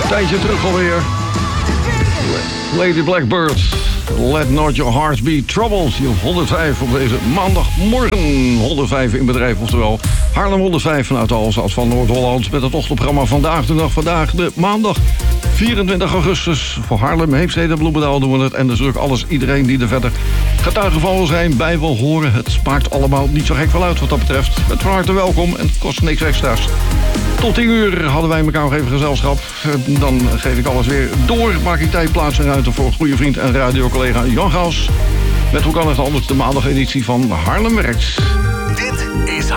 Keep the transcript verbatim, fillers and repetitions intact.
Tijdje terug alweer. Lady Blackbird, Let Not Your Heart Be Troubled. Hier honderdvijf op deze maandagmorgen. honderdvijf in bedrijf, oftewel Haarlem honderdvijf vanuit de Alstad van Noord-Holland. Met het ochtendprogramma vandaag, de dag vandaag, de maandag vierentwintig augustus. Voor Haarlem, Heemstede en Bloemendaal doen we het. En dus ook alles, iedereen die er verder getuige van wil zijn, bij wil horen. Het maakt allemaal niet zo gek veel uit wat dat betreft. Met van harte welkom en het kost niks extra's. Tot tien uur hadden wij elkaar nog even gezelschap. Dan geef ik alles weer door. Maak ik tijd, plaats en ruimte voor goede vriend en radiocollega Jan Gaus. Met hoe kan het anders, de maandageditie van Haarlem Werkt. Dit is